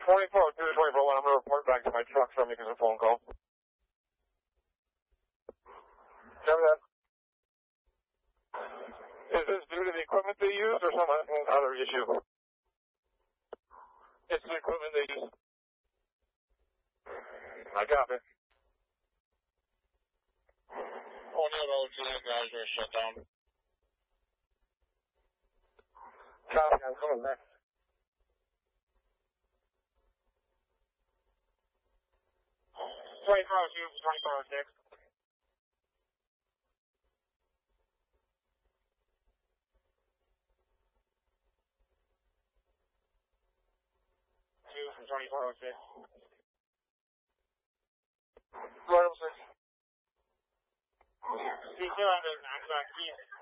2402 to 24 I'm going to report back to my truck from you because of a phone call. Copy that. Is this due to the equipment they use or some other issue? It's the equipment they use. I copy. O'Neill Road, Julian guys are shut down. Copy, I'm coming back. Twenty-four 2406. From 2406. 406. C200,